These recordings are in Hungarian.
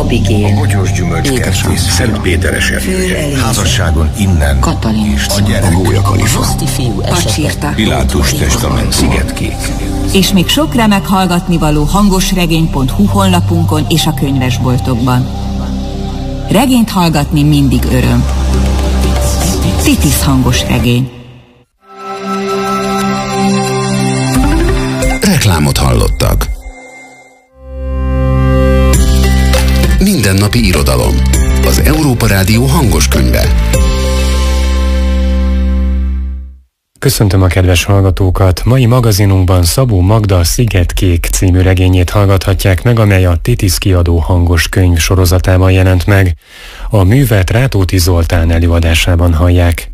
Abigél, a Bogyós gyümölcskertész Szent Péteres erdője, házasságon innen Katalin, és a gyerek, a Gólya Kalifa, Pacsirta, Pilátus testament, Szigetkék. És még sok remek hallgatnivaló hangosregény.hu honlapunkon és a könyvesboltokban. Regényt hallgatni mindig öröm. Titis hangosregény. Reklámot hallottak. Mindennapi irodalom. Az Európa Rádió hangos könyve. Köszöntöm a kedves hallgatókat! Mai magazinunkban Szabó Magda Szigetkék című regényét hallgathatják meg, amely a Titis kiadó hangos könyv sorozatában jelent meg. A művet Rátóti Zoltán előadásában hallják.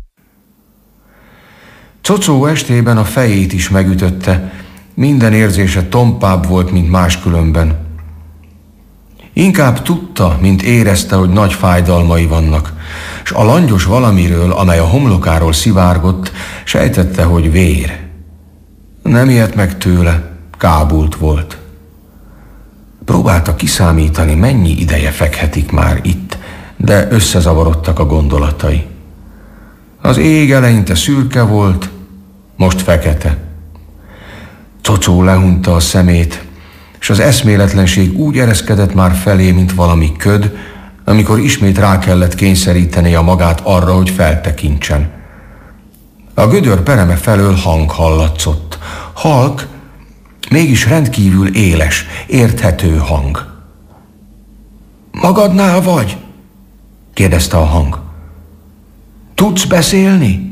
Cocó estében a fejét is megütötte, minden érzése tompább volt, mint máskülönben. Inkább tudta, mint érezte, hogy nagy fájdalmai vannak, s a langyos valamiről, amely a homlokáról szivárgott, sejtette, hogy vér. Nem ijedt meg tőle, kábult volt. Próbálta kiszámítani, mennyi ideje fekhetik már itt, de összezavarodtak a gondolatai. Az ég eleinte szürke volt, most fekete. Cocó lehunta a szemét, és az eszméletlenség úgy ereszkedett már felé, mint valami köd, amikor ismét rá kellett kényszerítenie a magát arra, hogy feltekintsen. A gödör pereme felől hang hallatszott. Halk, mégis rendkívül éles, érthető hang. Magadnál vagy? kérdezte a hang. Tudsz beszélni?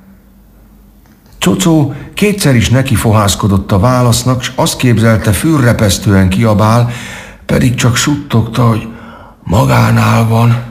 Cocó kétszer is nekifohászkodott a válasznak, s azt képzelte, fülrepesztően kiabál, pedig csak suttogta, hogy magánál van.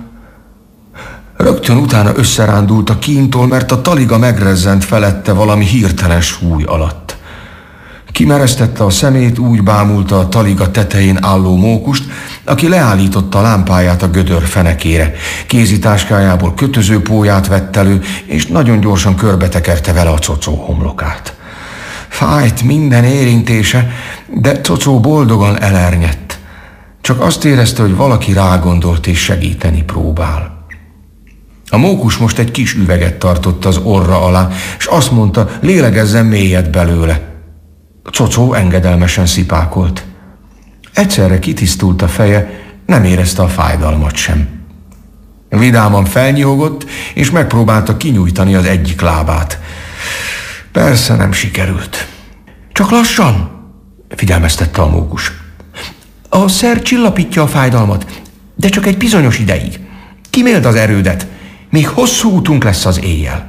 Rögtön utána összerándult a kíntól, mert a taliga megrezzent felette valami hirtelen súly alatt. Kimeresztette a szemét, úgy bámulta a taliga tetején álló mókust, aki leállította a lámpáját a gödör fenekére. Kézitáskájából kötözőpóját vett elő, és nagyon gyorsan körbetekerte vele a Cocó homlokát. Fájt minden érintése, de Cocó boldogan elernyett. Csak azt érezte, hogy valaki rágondolt és segíteni próbál. A mókus most egy kis üveget tartott az orra alá, és azt mondta, lélegezzen mélyet belőle. Cocó engedelmesen szipákolt. Egyszerre kitisztult a feje, nem érezte a fájdalmat sem. Vidáman felnyihogott, és megpróbálta kinyújtani az egyik lábát. Persze nem sikerült. Csak lassan, figyelmeztette a mókus. A szer csillapítja a fájdalmat, de csak egy bizonyos ideig. Kiméld az erődet, még hosszú útunk lesz az éjjel.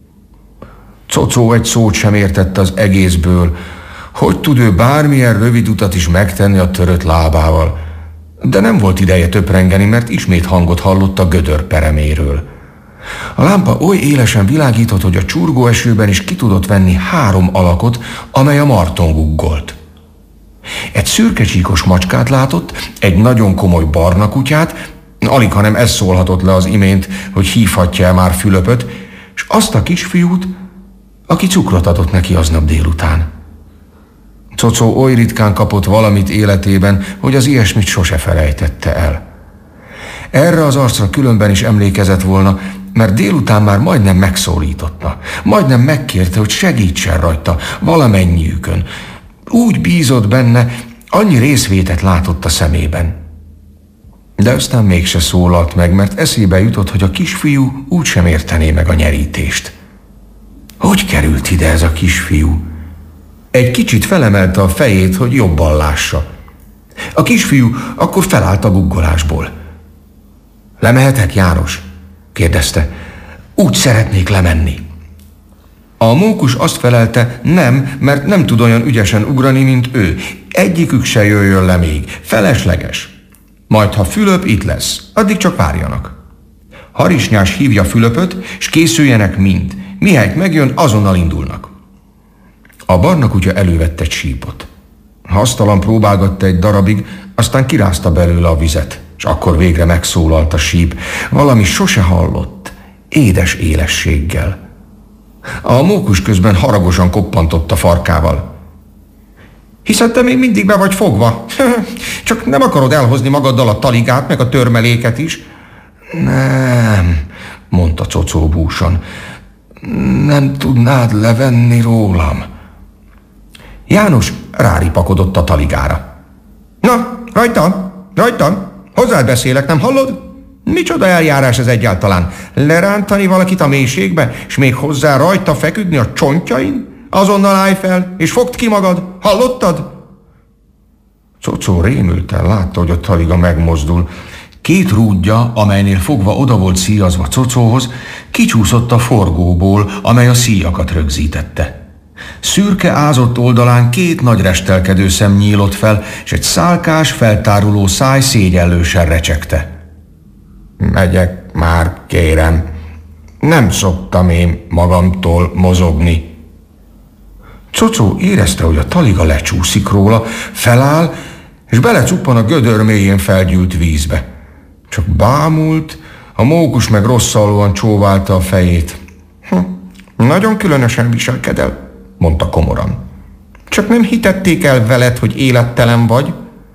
Cocó egy szót sem értette az egészből. Hogy tud ő bármilyen rövid utat is megtenni a törött lábával? De nem volt ideje töprengeni, mert ismét hangot hallott a gödör pereméről. A lámpa oly élesen világított, hogy a csurgó esőben is ki tudott venni 3 alakot, amely a marton guggolt. Egy szürkecsíkos macskát látott, egy nagyon komoly barna kutyát, alighanem ez szólhatott le az imént, hogy hívhatja már Fülöpöt, és azt a kisfiút, aki cukrot adott neki aznap délután. Cocó oly ritkán kapott valamit életében, hogy az ilyesmit sose felejtette el. Erre az arcra különben is emlékezett volna, mert délután már majdnem megszólította, majdnem megkérte, hogy segítsen rajta valamennyiükön. Úgy bízott benne, annyi részvétet látott a szemében. De aztán mégse szólalt meg, mert eszébe jutott, hogy a kisfiú úgysem értené meg a nyerítést. Hogy került ide ez a kisfiú? Egy kicsit felemelte a fejét, hogy jobban lássa. A kisfiú akkor felállt a guggolásból. Lemehetek, János? kérdezte. Úgy szeretnék lemenni. A mókus azt felelte, nem, mert nem tud olyan ügyesen ugrani, mint ő. Egyikük se jöjjön le még. Felesleges. Majd, ha Fülöp itt lesz, addig csak várjanak. Harisnyás hívja Fülöpöt, s készüljenek mind. Mihelyt megjön, azonnal indulnak. A barna kutya elővette egy sípot. Hasztalan próbálgatta egy darabig, aztán kirázta belőle a vizet, és akkor végre megszólalt a síp, valami sose hallott, édes élességgel. A mókus közben haragosan koppantott a farkával. Hiszed, te még mindig be vagy fogva? Csak nem akarod elhozni magaddal a taligát, meg a törmeléket is? Nem, mondta Cocó búsan. Nem tudnád levenni rólam? János ráripakodott a taligára. Na, rajtam, hozzád beszélek, nem hallod? Micsoda eljárás ez egyáltalán? Lerántani valakit a mélységbe, és még hozzá rajta feküdni a csontjain? Azonnal állj fel, és fogd ki magad, hallottad? Cocó rémülten látta, hogy a taliga megmozdul. 2 rúdja, amelynél fogva oda volt szíjazva Cocóhoz, kicsúszott a forgóból, amely a szíjakat rögzítette. Szürke ázott oldalán 2 nagy restelkedő szem nyílott fel, és egy szálkás, feltáruló száj szégyellősen recsegte. Megyek már, kérem. Nem szoktam én magamtól mozogni. Cocó érezte, hogy a taliga lecsúszik róla, feláll, és belecuppan a gödör mélyén felgyűlt vízbe. Csak bámult, a mókus meg rosszallóan csóválta a fejét. Nagyon különösen viselkedel, mondta komoran. Csak nem hitették el veled, hogy élettelen vagy?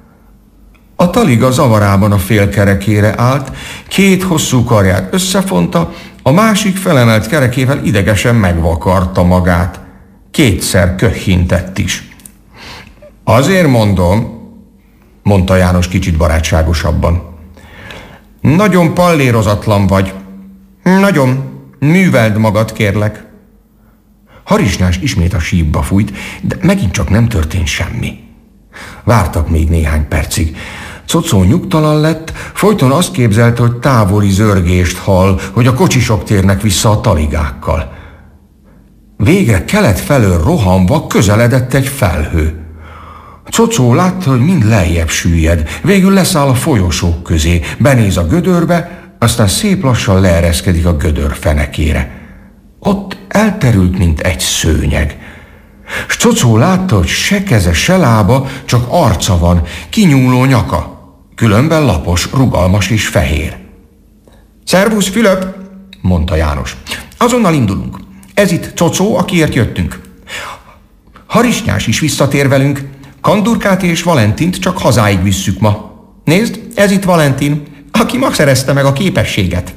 A taliga zavarában a félkerekére állt, 2 hosszú karját összefonta, a másik felemelt kerekével idegesen megvakarta magát. 2-szer köhintett is. Azért mondom, mondta János kicsit barátságosabban. Nagyon pallérozatlan vagy. Nagyon. Műveld magad, kérlek. Harisnyás ismét a sípba fújt, de megint csak nem történt semmi. Vártak még néhány percig. Cocó nyugtalan lett, folyton azt képzelte, hogy távoli zörgést hall, hogy a kocsisok térnek vissza a taligákkal. Végre kelet felől rohanva közeledett egy felhő. Cocó látta, hogy mind lejjebb süllyed, végül leszáll a folyosók közé, benéz a gödörbe, aztán szép lassan leereszkedik a gödör fenekére. Ott elterült, mint egy szőnyeg. S Cocó látta, hogy se keze, se lába, csak arca van, kinyúló nyaka, különben lapos, rugalmas és fehér. Szervusz, Fülöp, mondta János. Azonnal indulunk. Ez itt Cocó, akiért jöttünk. Harisnyás is visszatér velünk. Kandurkát és Valentint csak hazáig visszük ma. Nézd, ez itt Valentin, aki ma szerezte meg a képességet.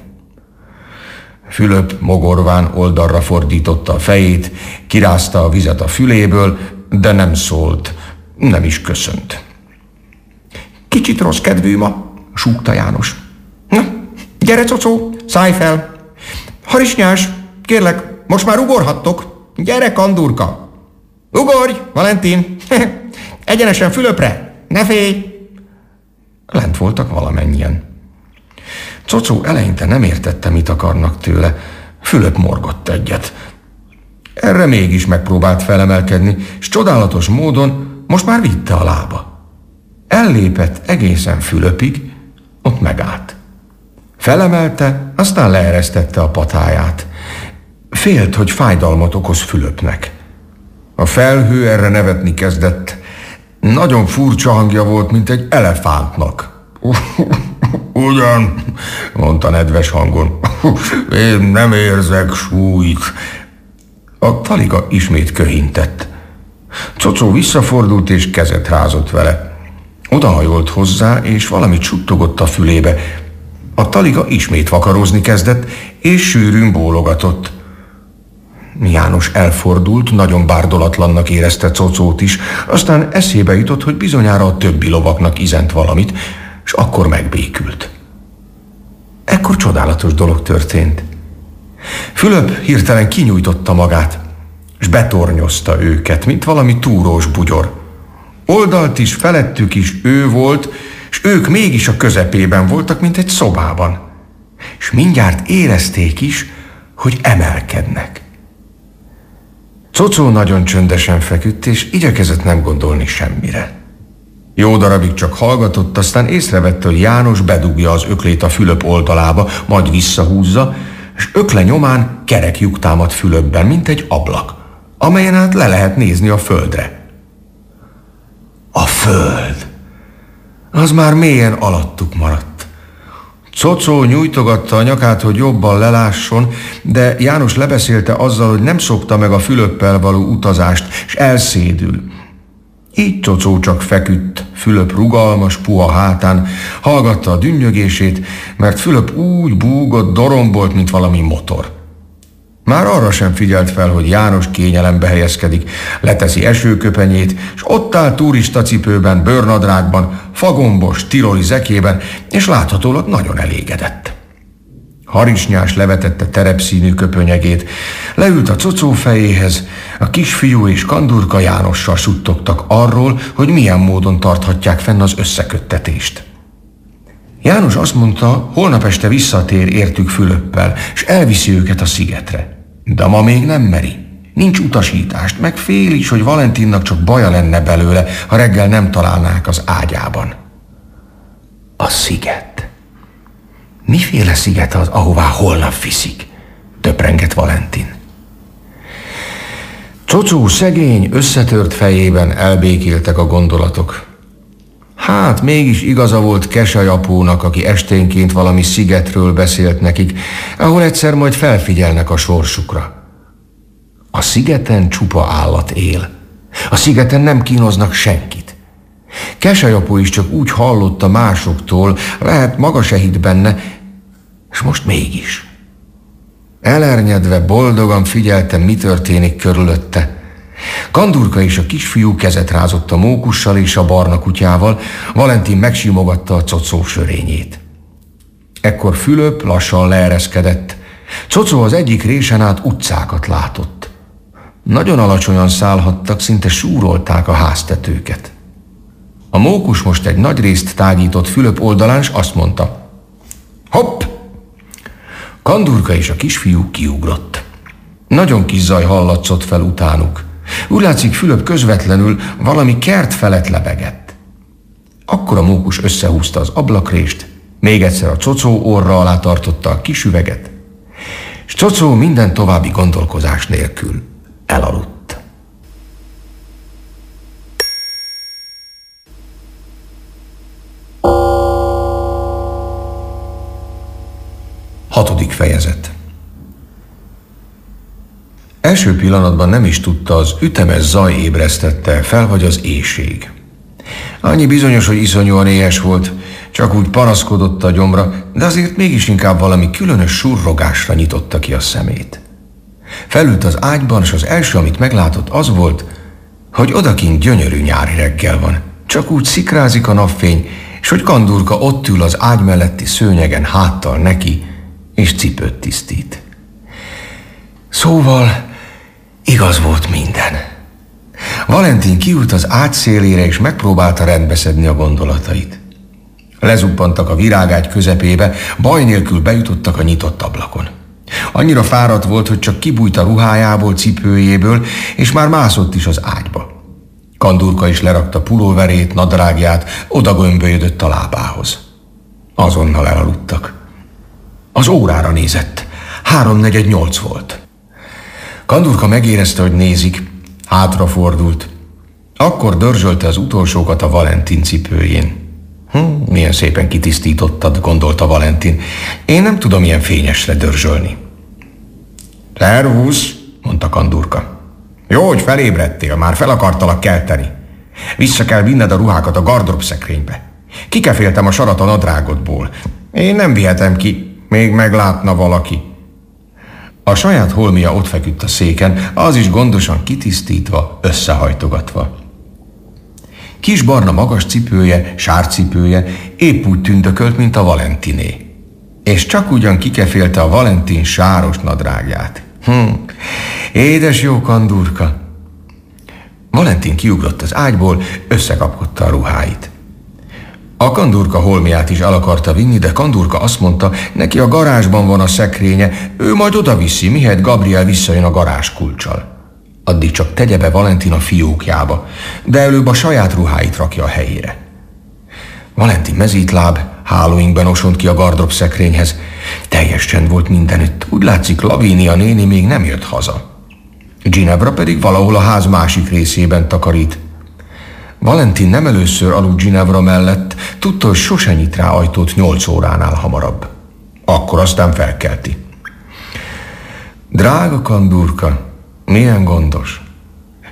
Fülöp mogorván oldalra fordította a fejét, kirázta a vizet a füléből, de nem szólt, nem is köszönt. Kicsit rossz kedvű ma, súgta János. Na, gyere, Cocó, szállj fel. Harisnyás, kérlek, most már ugorhattok. Gyere, Kandurka. Ugorj, Valentin. Egyenesen Fülöpre, ne félj. Lent voltak valamennyien. Cocó eleinte nem értette, mit akarnak tőle. Fülöp morgott egyet. Erre mégis megpróbált felemelkedni, és csodálatos módon most már vitte a lába. Ellépett egészen Fülöpig, ott megállt. Felemelte, aztán leeresztette a patáját. Félt, hogy fájdalmat okoz Fülöpnek. A felhő erre nevetni kezdett. Nagyon furcsa hangja volt, mint egy elefántnak. Ugyan, mondta nedves hangon. Én nem érzek súlyt. A taliga ismét köhintett. Cocó visszafordult és kezet rázott vele. Odahajolt hozzá, és valamit suttogott a fülébe. A taliga ismét vakarózni kezdett, és sűrűn bólogatott. János elfordult, nagyon bárdolatlannak érezte Cocót is, aztán eszébe jutott, hogy bizonyára a többi lovaknak izent valamit, és akkor megbékült. Ekkor csodálatos dolog történt. Fülöp hirtelen kinyújtotta magát, és betornyozta őket, mint valami túrós bugyor. Oldalt is, felettük is ő volt, és ők mégis a közepében voltak, mint egy szobában. És mindjárt érezték is, hogy emelkednek. Cocó nagyon csöndesen feküdt, és igyekezett nem gondolni semmire. Jó darabig csak hallgatott, aztán észrevette, hogy János bedugja az öklét a Fülöp oldalába, majd visszahúzza, és ökle nyomán kerek lyuk támad Fülöpben, mint egy ablak, amelyen át le lehet nézni a földre. A föld! Az már mélyen alattuk maradt. Cocó nyújtogatta a nyakát, hogy jobban lelásson, de János lebeszélte azzal, hogy nem szokta meg a Fülöppel való utazást, és elszédül. Így Cocó csak feküdt, Fülöp rugalmas, puha hátán, hallgatta a dünnyögését, mert Fülöp úgy búgott, dorombolt, mint valami motor. Már arra sem figyelt fel, hogy János kényelembe helyezkedik, leteszi esőköpenyét, és ott áll turistacipőben, bőrnadrágban, fagombos, tiroli zekében, és láthatólag nagyon elégedett. Harisnyás levetette terepszínű köpönyegét, leült a cocó fejéhez, a kisfiú és Kandurka Jánossal suttogtak arról, hogy milyen módon tarthatják fenn az összeköttetést. János azt mondta, holnap este visszatér értük Fülöppel, és elviszi őket a szigetre. De ma még nem meri. Nincs utasítást, meg fél is, hogy Valentinnak csak baja lenne belőle, ha reggel nem találnák az ágyában. A sziget. Miféle sziget az, ahová holnap viszik? Töprengett Valentin. Cocó szegény, összetört fejében elbékéltek a gondolatok. Hát mégis igaza volt Kesely apónak, aki esténként valami szigetről beszélt nekik, ahol egyszer majd felfigyelnek a sorsukra. A szigeten csupa állat él. A szigeten nem kínoznak senkit. Kesely apó is csak úgy hallotta másoktól, lehet maga se hitt benne, és most mégis. Elernyedve, boldogan figyelte, mi történik körülötte. Kandurka és a kisfiú kezet rázott a mókussal és a barna kutyával, Valentin megsimogatta a cocó sörényét. Ekkor Fülöp lassan leereszkedett. Cocó az egyik résen át utcákat látott. Nagyon alacsonyan szállhattak, szinte súrolták a háztetőket. A mókus most egy nagy részt tágított Fülöp oldalán, s azt mondta: hopp! Kandurka és a kisfiú kiugrott. Nagyon kis zaj hallatszott fel utánuk. Úgy látszik, Fülöp közvetlenül valami kert felett lebegett. Akkor a mókus összehúzta az ablakrést, még egyszer a cocó orra alá tartotta a kis üveget, és cocó minden további gondolkozás nélkül elaludt. Hatodik fejezet. Első pillanatban nem is tudta, az ütemes zaj ébresztette fel, vagy az éhség. Annyi bizonyos, hogy iszonyúan éhes volt, csak úgy panaszkodott a gyomra, de azért mégis inkább valami különös surrogásra nyitotta ki a szemét. Felült az ágyban, és az első, amit meglátott, az volt, hogy odakint gyönyörű nyári reggel van. Csak úgy szikrázik a napfény, és hogy Kandurka ott ül az ágy melletti szőnyegen háttal neki, és cipőt tisztít. Szóval igaz volt minden. Valentin kiült az ágy szélére, és megpróbálta rendbeszedni a gondolatait. Lezuppantak a virágágy közepébe, baj nélkül bejutottak a nyitott ablakon. Annyira fáradt volt, hogy csak kibújt a ruhájából, cipőjéből, és már mászott is az ágyba. Kandurka is lerakta pulóverét, nadrágját, odagömbölyödött a lábához. Azonnal elaludtak. Az órára nézett. 7:45 volt. Kandurka megérezte, hogy nézik, hátrafordult. Akkor dörzsölte az utolsókat a Valentin cipőjén. Milyen szépen kitisztítottad, gondolta Valentin. Én nem tudom ilyen fényesre dörzsölni. Szervusz, mondta Kandurka. Jó, hogy felébredtél, már fel akartalak kelteni. Vissza kell vinned a ruhákat a gardrób szekrénybe. Kikeféltem a sarat a nadrágodból. Én nem vihetem ki, még meglátna valaki. A saját holmia ott feküdt a széken, az is gondosan kitisztítva, összehajtogatva. Kis barna magas cipője, sárcipője épp úgy tündökölt, mint a Valentiné. És csak ugyan kikefélte a Valentin sáros nadrágját. Édes jó Kandurka! Valentin kiugrott az ágyból, összekapkodta a ruháit. A Kandurka holmiát is el akarta vinni, de Kandurka azt mondta, neki a garázsban van a szekrénye, ő majd odaviszi, mihelyt Gabriel visszajön a garázs kulccsal. Addig csak tegye be Valentin a fiókjába, de előbb a saját ruháit rakja a helyére. Valentin mezítláb, hálóinkben osont ki a gardrób szekrényhez. Teljes csend volt mindenütt, úgy látszik, Lavínia néni még nem jött haza. Ginevra pedig valahol a ház másik részében takarít. Valentin nem először aludt Ginevra mellett, tudta, hogy sose nyit rá ajtót 8 óránál hamarabb. Akkor aztán felkelti. Drága Kandurka, milyen gondos.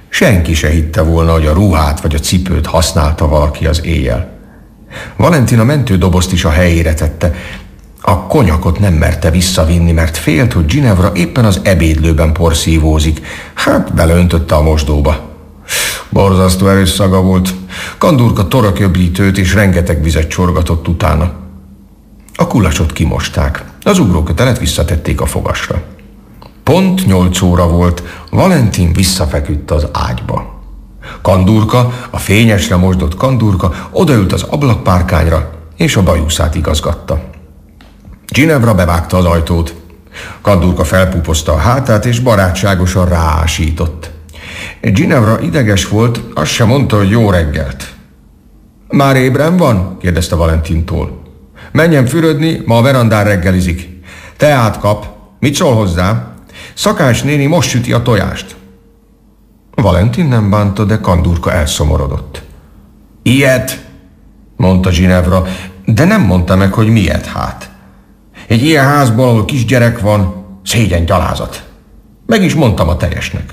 Senki se hitte volna, hogy a ruhát vagy a cipőt használta valaki az éjjel. Valentin a mentődobozt is a helyére tette. A konyakot nem merte visszavinni, mert félt, hogy Ginevra éppen az ebédlőben porszívózik. Hát beleöntötte a mosdóba. Borzasztó erős szaga volt. Kandurka toraköblítőt és rengeteg vizet csorgatott utána. A kulacsot kimosták. Az ugrókötelet visszatették a fogasra. Pont 8 óra volt, Valentin visszafeküdt az ágyba. Kandurka, a fényesre mosdott Kandurka odaült az ablakpárkányra, és a bajuszát igazgatta. Ginevra bevágta az ajtót. Kandurka felpúpozta a hátát, és barátságosan ráásított. Ginevra ideges volt, azt sem mondta, hogy jó reggelt. Már ébren van? Kérdezte Valentintól. Menjen fürödni, ma a verandán reggelizik. Teát kap. Mit szól hozzá? Szakács néni most süti a tojást. Valentin nem bánta, de Kandurka elszomorodott. Ilyet? Mondta Ginevra, de nem mondta meg, hogy miért hát. Egy ilyen házból, ahol kisgyerek van, szégyen gyalázat. Meg is mondtam a teljesnek.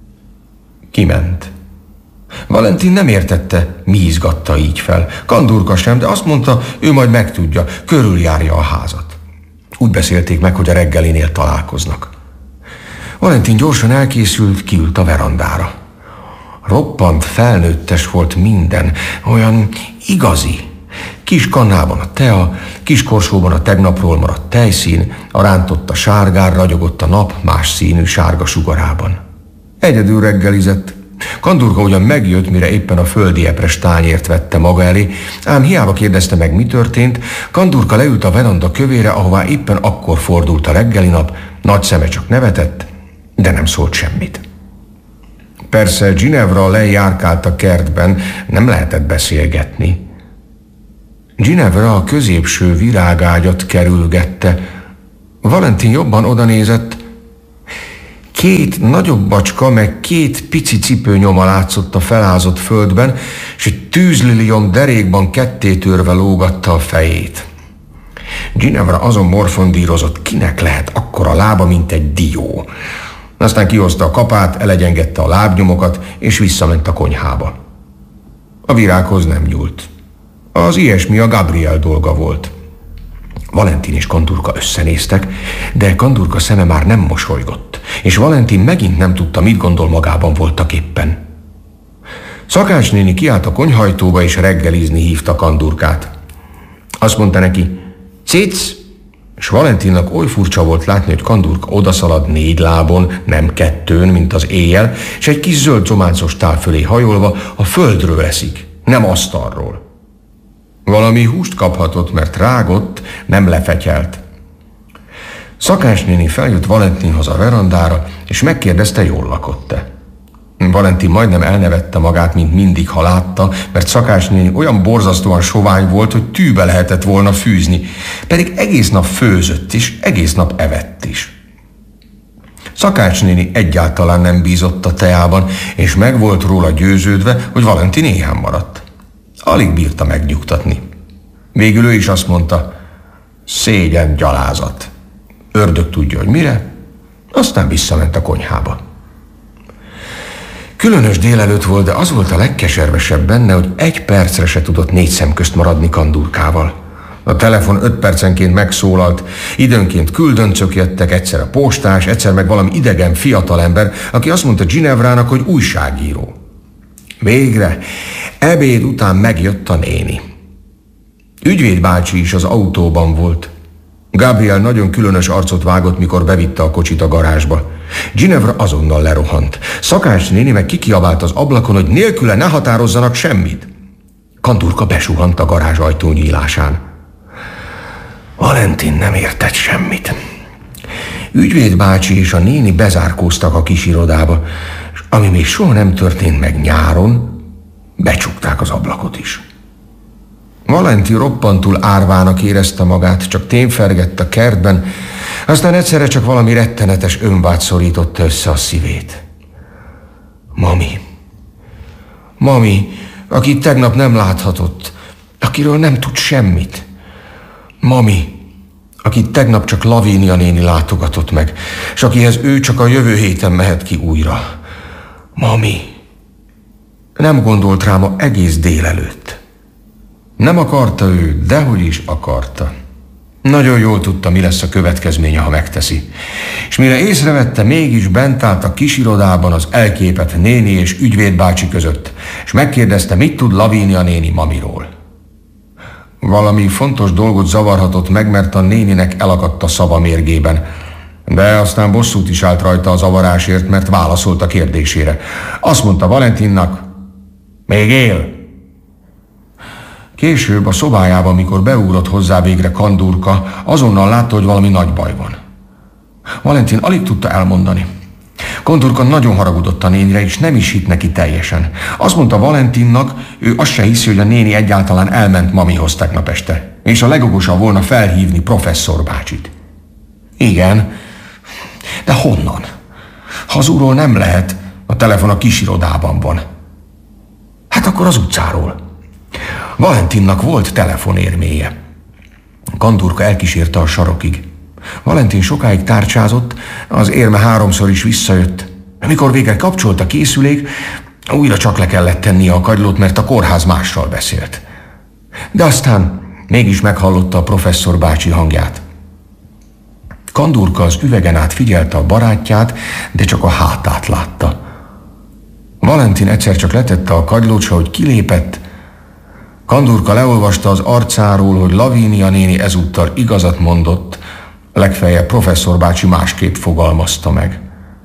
Kiment. Valentin nem értette, mi izgatta így fel. Kandurka sem, de azt mondta, ő majd megtudja, körüljárja a házat. Úgy beszélték meg, hogy a reggelinél találkoznak. Valentin gyorsan elkészült, kiült a verandára. Roppant felnőttes volt minden, olyan igazi. Kis kannában a tea, kis korsóban a tegnapról maradt tejszín, a rántotta sárgán ragyogott a nap más színű sárga sugarában. Egyedül reggelizett. Kandurka ugyan megjött, mire éppen a földi epres tányért vette maga elé, ám hiába kérdezte meg, mi történt. Kandurka leült a veranda kövére, ahová éppen akkor fordult a reggeli nap, nagy szeme csak nevetett, de nem szólt semmit. Persze Ginevra lejárkált a kertben, nem lehetett beszélgetni. Ginevra a középső virágágyat kerülgette. Valentin jobban odanézett. 2 nagyobb bacska, meg 2 pici cipőnyoma látszott a felázott földben, és egy tűzliliom derékban kettétörve lógatta a fejét. Ginevra azon morfondírozott, kinek lehet akkora lába, mint egy dió. Aztán kihozta a kapát, elegyengette a lábnyomokat, és visszament a konyhába. A virághoz nem nyúlt. Az ilyesmi a Gabriel dolga volt. Valentin és Kandurka összenéztek, de Kandurka szeme már nem mosolygott, és Valentin megint nem tudta, mit gondol, magában voltak éppen. Szakács néni kiállt a konyhajtóba, és reggelizni hívta Kandurkát. Azt mondta neki, cic, és Valentinnak oly furcsa volt látni, hogy Kandurka odaszalad 4 lábon, nem 2-n, mint az éjjel, és egy kis zöld zománcos tál fölé hajolva a földről eszik, nem asztalról. Valami húst kaphatott, mert rágott, nem lefetyelt. Szakács néni feljött Valentinhoz a verandára, és megkérdezte, jól lakott-e. Valentin majdnem elnevette magát, mint mindig, ha látta, mert Szakács néni olyan borzasztóan sovány volt, hogy tűbe lehetett volna fűzni, pedig egész nap főzött is, egész nap evett is. Szakács néni egyáltalán nem bízott a teában, és meg volt róla győződve, hogy Valentin éhen maradt. Alig bírta megnyugtatni. Végül ő is azt mondta, szégyen gyalázat. Ördög tudja, hogy mire, aztán visszament a konyhába. Különös délelőtt volt, de az volt a legkeservesebb benne, hogy 1 percre se tudott 4 szem közt maradni Kandurkával. A telefon 5 percenként megszólalt, időnként küldöncök jöttek, egyszer a postás, egyszer meg valami idegen fiatalember, aki azt mondta Ginevrának, hogy újságíró. Végre, ebéd után megjött a néni. Ügyvéd bácsi is az autóban volt. Gabriel nagyon különös arcot vágott, mikor bevitte a kocsit a garázsba. Ginevra azonnal lerohant. Szakács néni meg kikiabált az ablakon, hogy nélküle ne határozzanak semmit. Kandurka besuhant a garázs ajtó nyílásán. Valentin nem értett semmit. Ügyvéd bácsi és a néni bezárkóztak a kis irodába, és ami még soha nem történt meg nyáron, becsukták az ablakot is. Valentin roppantul árvának érezte magát, csak témfergett a kertben, aztán egyszerre csak valami rettenetes önvágy szorította össze a szívét. Mami, akit tegnap nem láthatott, akiről nem tud semmit. Mami, akit tegnap csak Lavínia néni látogatott meg, és akihez ő csak a jövő héten mehet ki újra. Mami. Nem gondolt rá ma egész délelőtt. Nem akarta ő, dehogy is akarta. Nagyon jól tudta, mi lesz a következménye, ha megteszi. És mire észrevette, mégis bent állt a kisirodában az elképett néni és ügyvédbácsi között, és megkérdezte, mit tud Lavínia néni mamiról. Valami fontos dolgot zavarhatott meg, mert a néninek elakadt a szava mérgében. De aztán bosszút is állt rajta a zavarásért, mert válaszolt a kérdésére. Azt mondta Valentinnak, még él. Később a szobájában, mikor beugrott hozzá végre Kandurka, azonnal látta, hogy valami nagy baj van. Valentin alig tudta elmondani. Kandurka nagyon haragudott a nénire, és nem is hitt neki teljesen. Azt mondta Valentinnak, ő azt se hiszi, hogy a néni egyáltalán elment mamihoz tegnap este, és a legokosabb volna felhívni professzor bácsit. Igen, de honnan? Hazulról nem lehet, a telefon a kisirodában van. Hát akkor az utcáról. Valentinnak volt telefonérméje. Kandurka elkísérte a sarokig. Valentin sokáig tárcsázott, az érme 3-szor is visszajött. Amikor végre kapcsolt a készülék, újra csak le kellett tennie a kagylót, mert a kórház mással beszélt. De aztán mégis meghallotta a professzor bácsi hangját. Kandurka az üvegen át figyelte a barátját, de csak a hátát látta. Valentin egyszer csak letette a kagylót, s ahogy kilépett, Kandurka leolvasta az arcáról, hogy Lavínia néni ezúttal igazat mondott, legfeljebb professzor bácsi másképp fogalmazta meg.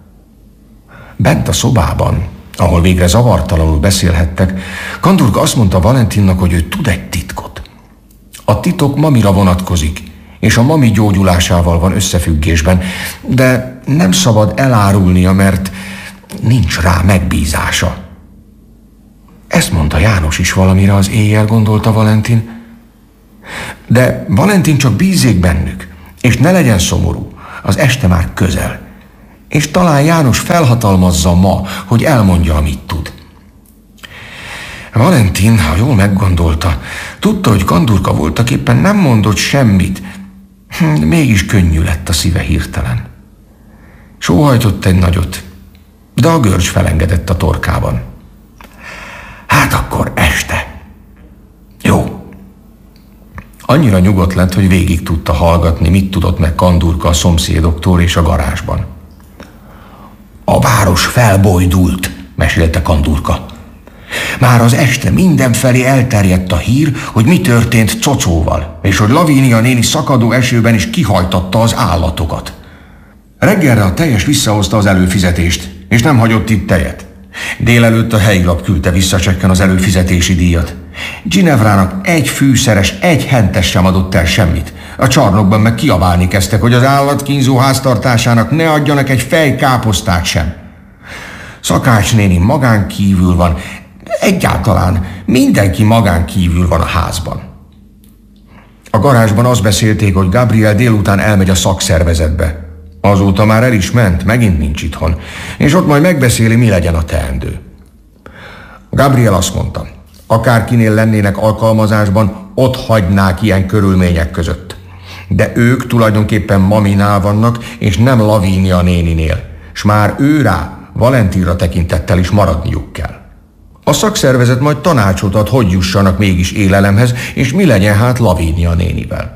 Bent a szobában, ahol végre zavartalanul beszélhettek, Kandurka azt mondta Valentinnak, hogy ő tud egy titkot. A titok mamira vonatkozik, és a mami gyógyulásával van összefüggésben, de nem szabad elárulnia, mert nincs rá megbízása. Ezt mondta János is valamire az éjjel, gondolta Valentin. De Valentin csak bízzék bennük, és ne legyen szomorú, az este már közel. És talán János felhatalmazza ma, hogy elmondja, amit tud. Valentin, ha jól meggondolta, tudta, hogy Kandurka voltaképpen nem mondott semmit, de mégis könnyű lett a szíve hirtelen. Sóhajtott egy nagyot, de a görcs felengedett a torkában. Hát akkor este. Jó. Annyira nyugodt lett, hogy végig tudta hallgatni, mit tudott meg Kandurka a szomszédoktól és a garázsban. A város felbojdult, mesélte Kandurka. Már az este mindenfelé elterjedt a hír, hogy mi történt Cocóval, és hogy Lavínia néni szakadó esőben is kihajtatta az állatokat. Reggelre a tejes visszahozta az előfizetést, és nem hagyott itt tejet. Délelőtt a helyi lap küldte vissza csekken az előfizetési díjat. Ginevrának egy fűszeres, egy hentes sem adott el semmit. A csarnokban meg kiabálni kezdtek, hogy az állatkínzó háztartásának ne adjanak egy fej káposztát sem. Szakács néni magán kívül van, egyáltalán mindenki magán kívül van a házban. A garázsban azt beszélték, hogy Gabriel délután elmegy a szakszervezetbe. Azóta már el is ment, megint nincs itthon, és ott majd megbeszéli, mi legyen a teendő. Gabriel azt mondta, akárkinél lennének alkalmazásban, ott hagynák ilyen körülmények között. De ők tulajdonképpen maminál vannak, és nem Lavínia néninél, s már ő rá, Valentinra tekintettel is maradniuk kell. A szakszervezet majd tanácsot ad, hogy jussanak mégis élelemhez, és mi legyen hát Lavínia nénivel.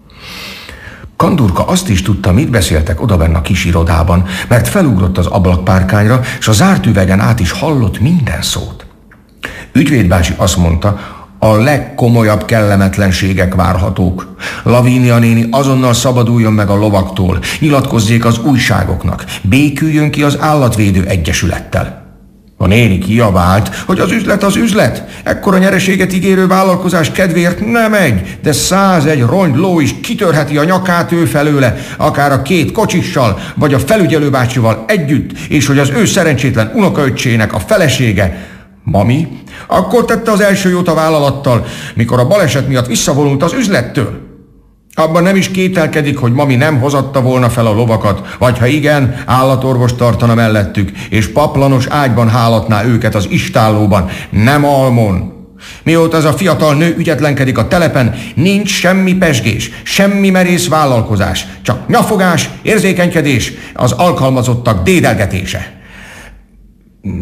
Kandurka azt is tudta, mit beszéltek odabenn a kis irodában, mert felugrott az ablakpárkányra, és a zárt üvegen át is hallott minden szót. Ügyvédbácsi azt mondta, a legkomolyabb kellemetlenségek várhatók. Lavínia néni azonnal szabaduljon meg a lovaktól, nyilatkozzék az újságoknak, béküljön ki az állatvédő egyesülettel. A néni kiabált, hogy az üzlet az üzlet, ekkora nyereséget ígérő vállalkozás kedvéért nem egy, de 101 ronyló is kitörheti a nyakát ő felőle, akár a 2 kocsissal, vagy a felügyelőbácsival együtt, és hogy az ő szerencsétlen unokaöccsének a felesége, mami, akkor tette az első jót a vállalattal, mikor a baleset miatt visszavonult az üzlettől. Abban nem is kételkedik, hogy mami nem hozatta volna fel a lovakat, vagy ha igen, állatorvos tartana mellettük, és paplanos ágyban hálatná őket az istállóban, nem almon. Mióta ez a fiatal nő ügyetlenkedik a telepen, nincs semmi pezsgés, semmi merész vállalkozás, csak nyafogás, érzékenykedés, az alkalmazottak dédelgetése.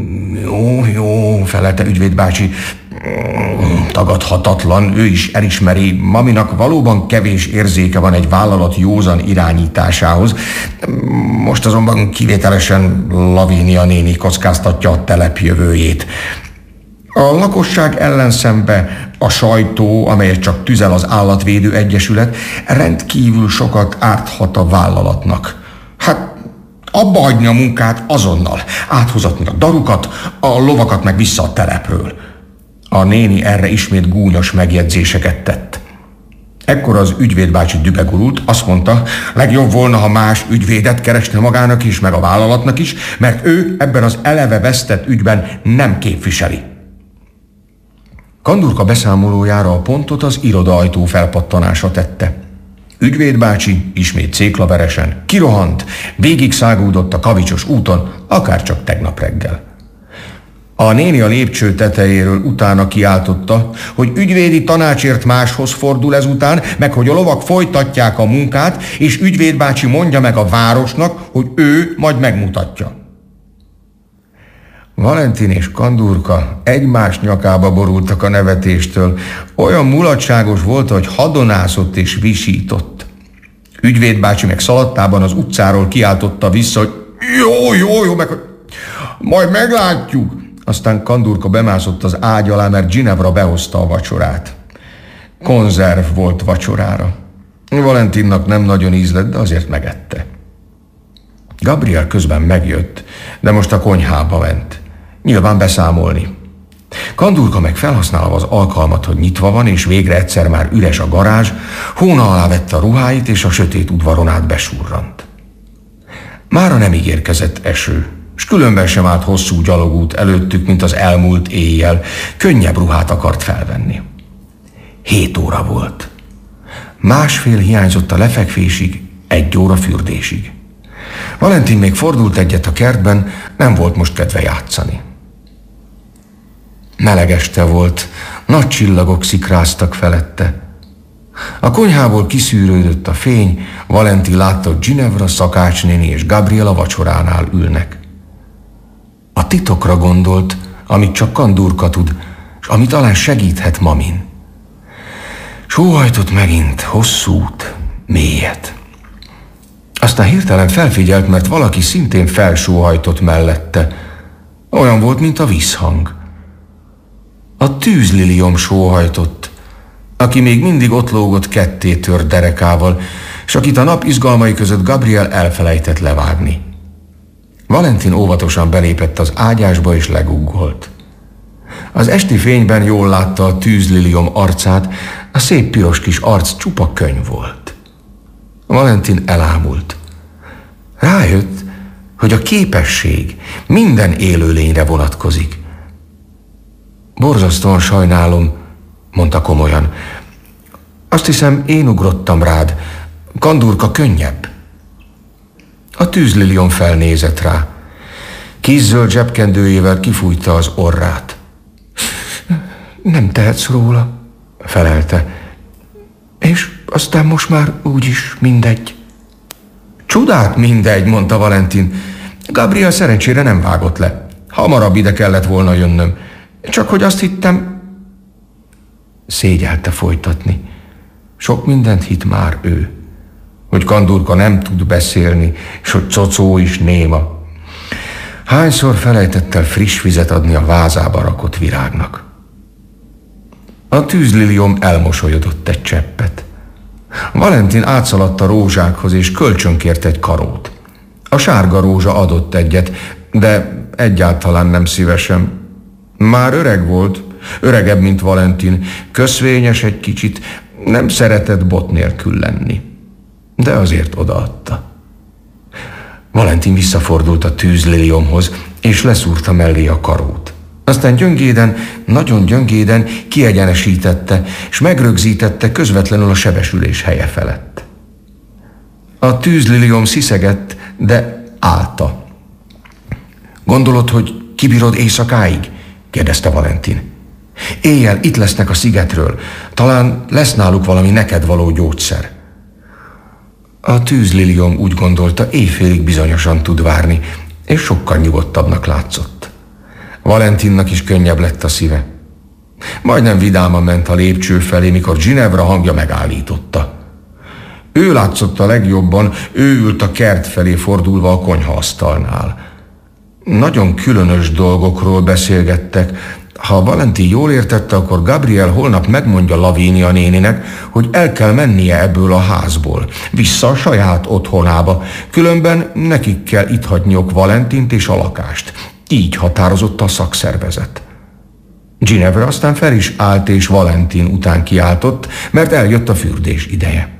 Jó, felelte ügyvéd bácsi. Tagadhatatlan, ő is elismeri, maminak valóban kevés érzéke van egy vállalat józan irányításához. Most azonban kivételesen Lavínia néni kockáztatja a telep jövőjét. A lakosság ellenszembe a sajtó, amelyet csak tüzel az Állatvédő Egyesület, rendkívül sokat árthat a vállalatnak. Hát abba hagyni a munkát azonnal, áthozatni a darukat, a lovakat meg vissza a telepről. A néni erre ismét gúnyos megjegyzéseket tett. Ekkor az ügyvédbácsi dübegurult, azt mondta, legjobb volna, ha más ügyvédet keresne magának is, meg a vállalatnak is, mert ő ebben az eleve vesztett ügyben nem képviseli. Kandurka beszámolójára a pontot az irodaajtó felpattanása tette. Ügyvédbácsi ismét céklaveresen kirohant, végig szágúdott a kavicsos úton, akárcsak tegnap reggel. A néni a lépcső tetejéről utána kiáltotta, hogy ügyvédi tanácsért máshoz fordul ezután, meg hogy a lovak folytatják a munkát, és ügyvédbácsi mondja meg a városnak, hogy ő majd megmutatja. Valentin és Kandurka egymás nyakába borultak a nevetéstől. Olyan mulatságos volt, hogy hadonászott és visított. Ügyvédbácsi meg szalattában az utcáról kiáltotta vissza, hogy jó, meg majd meglátjuk. Aztán Kandurka bemászott az ágy alá, mert Ginevra behozta a vacsorát. Konzerv volt vacsorára. Valentinnak nem nagyon ízlett, de azért megette. Gabriel közben megjött, de most a konyhába ment. Nyilván beszámolni. Kandurka meg felhasználva az alkalmat, hogy nyitva van, és végre egyszer már üres a garázs, hóna alá vette a ruháit, és a sötét udvaron át besurrant. Mára nem ígérkezett eső, s különben sem állt hosszú gyalogút előttük, mint az elmúlt éjjel. Könnyebb ruhát akart felvenni. 7 óra volt. Másfél hiányzott a lefekvésig, 1 óra fürdésig. Valentin még fordult egyet a kertben, nem volt most kedve játszani. Meleg este volt, nagy csillagok szikráztak felette. A konyhából kiszűrődött a fény, Valentin látta, hogy Ginevra, szakácsnéni és Gabriel a vacsoránál ülnek. A titokra gondolt, amit csak Kandurka tud, és ami talán segíthet mamin. Sóhajtott megint, hosszút, mélyet. Aztán hirtelen felfigyelt, mert valaki szintén felsóhajtott mellette. Olyan volt, mint a visszhang. A tűzliliom sóhajtott, aki még mindig ott lógott kettétört derekával, és akit a nap izgalmai között Gabriel elfelejtett levágni. Valentin óvatosan belépett az ágyásba és leguggolt. Az esti fényben jól látta a tűzliliom arcát, a szép piros kis arc csupa könyv volt. Valentin elámult. Rájött, hogy a képesség minden élőlényre vonatkozik. Borzasztóan sajnálom, mondta komolyan. Azt hiszem, én ugrottam rád. Kandurka könnyebb. A tűzliliom felnézett rá. Kézzöld zsebkendőjével kifújta az orrát. Nem tehetsz róla, felelte. És aztán most már úgyis mindegy. Csodát mindegy, mondta Valentin. Gabriel szerencsére nem vágott le. Hamarabb ide kellett volna jönnöm. Csak hogy azt hittem... Szégyelte folytatni. Sok mindent hitt már ő. Hogy Kandurka nem tud beszélni, és hogy Cocó is néma. Hányszor felejtett el friss vizet adni a vázába rakott virágnak. A tűzliliom elmosolyodott egy cseppet. Valentin átszaladt a rózsákhoz, és kölcsönkért egy karót. A sárga rózsa adott egyet, de egyáltalán nem szívesen. Már öreg volt, öregebb, mint Valentin, köszvényes egy kicsit, nem szeretett bot nélkül lenni. De azért odaadta. Valentin visszafordult a tűzliliomhoz, és leszúrta mellé a karót. Aztán gyöngéden, nagyon gyöngéden kiegyenesítette, és megrögzítette közvetlenül a sebesülés helye felett. A tűzliliom sziszegett, de állta. Gondolod, hogy kibírod éjszakáig? Kérdezte Valentin. Éjjel itt lesznek a szigetről, talán lesz náluk valami neked való gyógyszer. A tűzliliom úgy gondolta, éjfélig bizonyosan tud várni, és sokkal nyugodtabbnak látszott. Valentinnak is könnyebb lett a szíve. Majdnem vidáman ment a lépcső felé, mikor Ginevra hangja megállította. Ő látszott a legjobban, ő ült a kert felé fordulva a konyhaasztalnál. Nagyon különös dolgokról beszélgettek. Ha Valentin jól értette, akkor Gabriel holnap megmondja Lavínia néninek, hogy el kell mennie ebből a házból, vissza a saját otthonába, különben nekik kell itt hagyniok Valentint és a lakást. Így határozott a szakszervezet. Ginevra aztán fel is állt és Valentin után kiáltott, mert eljött a fürdés ideje.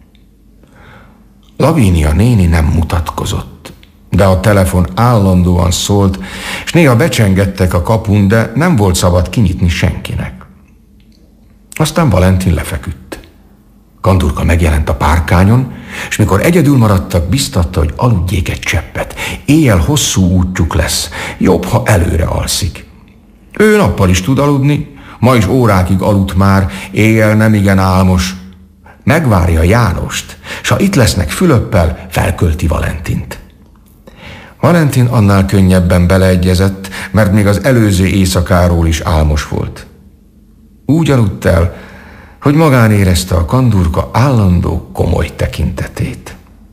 Lavínia néni nem mutatkozott, de a telefon állandóan szólt, és néha becsengettek a kapun, de nem volt szabad kinyitni senkinek. Aztán Valentin lefeküdt. Kandurka megjelent a párkányon, és mikor egyedül maradtak, biztatta, hogy aludjék egy cseppet. Éjjel hosszú útjuk lesz, jobb, ha előre alszik. Ő nappal is tud aludni, ma is órákig aludt már, éjjel nem igen álmos. Megvárja Jánost, s ha itt lesznek Fülöppel, felkölti Valentint. Valentin annál könnyebben beleegyezett, mert még az előző éjszakáról is álmos volt. Úgy aludt el, hogy magán érezte a Kandurka állandó komoly tekintetét.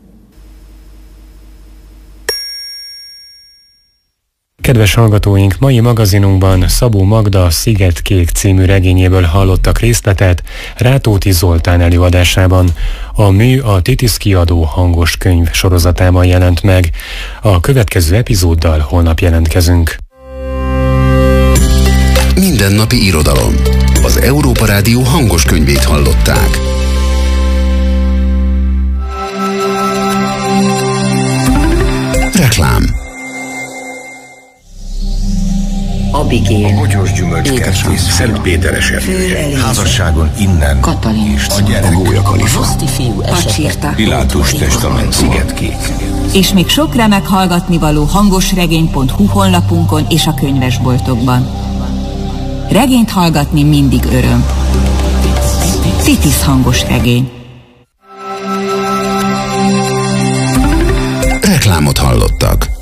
Kedves hallgatóink, mai magazinunkban Szabó Magda Szigetkék című regényéből hallottak részletet Rátóti Zoltán előadásában. A mű a Titisz kiadó hangos könyv sorozatában jelent meg. A következő epizóddal holnap jelentkezünk. Mindennapi irodalom. Az Európa Rádió hangos könyvét hallották. Reklám. Abigail, a bogyós gyümölcskertész, Szent Péteres erdője, házasságon innen, Katalin, és a gyerek, a Gólyakalifa, Pacsirta, Pilátus testament, Szigetkék. és még sok remek hallgatnivaló hangosregény.hu honlapunkon és a könyvesboltokban. Regényt hallgatni mindig öröm. Titisz hangos regény. reklámot hallottak.